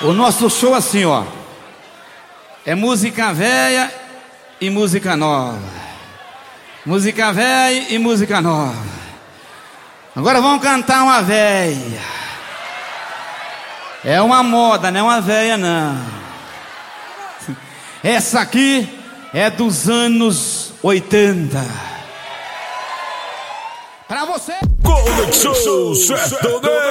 O nosso show assim, ó, é música velha e música nova. Música velha e música nova. Agora vamos cantar uma velha. É uma moda, não é uma velha não. Essa aqui é dos anos 80. Pra você. Conexão Sertaneja.